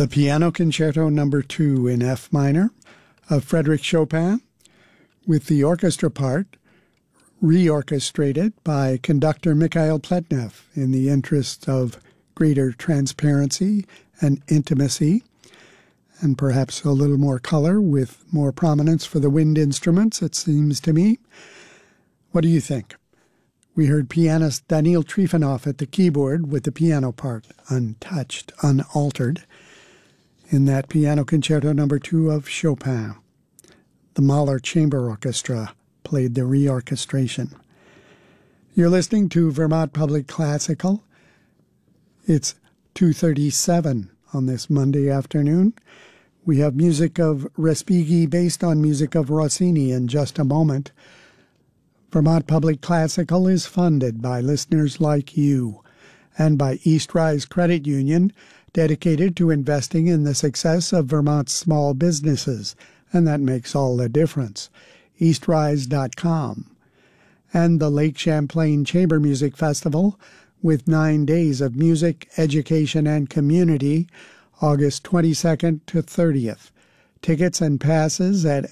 The Piano Concerto No. 2 in F minor of Frédéric Chopin, with the orchestra part reorchestrated by conductor Mikhail Pletnev in the interest of greater transparency and intimacy, and perhaps a little more color with more prominence for the wind instruments, it seems to me. What do you think? We heard pianist Daniil Trifonov at the keyboard with the piano part untouched, unaltered, in that Piano Concerto No. 2 of Chopin. The Mahler Chamber Orchestra played the reorchestration. You're listening to Vermont Public Classical. It's 2:37 on this Monday afternoon. We have music of Respighi based on music of Rossini in just a moment. Vermont Public Classical is funded by listeners like you and by East Rise Credit Union, dedicated to investing in the success of Vermont's small businesses, and that makes all the difference. eastrise.com. And the Lake Champlain Chamber Music Festival, with 9 days of music, education, and community, August 22nd to 30th. Tickets and passes at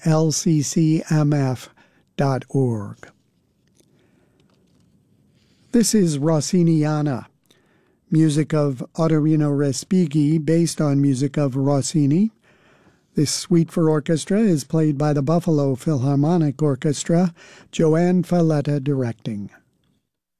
lccmf.org. This is Rossiniana, music of Ottorino Respighi based on music of Rossini. This suite for orchestra is played by the Buffalo Philharmonic Orchestra, Joanne Falletta directing.